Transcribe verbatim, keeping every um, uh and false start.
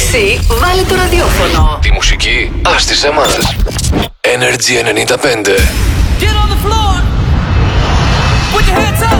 Εσύ βάλε το ραδιόφωνο. Τη μουσική άστη σε εμάς. Energy ενενήντα πέντε. Get on the floor. Put your hands up.